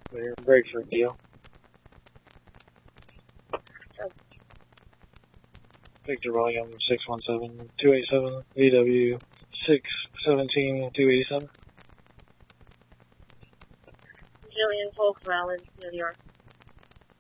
Break for deal. Victor Volume 617-287, VW 617-287. Jillian Polk, Raleigh, New York.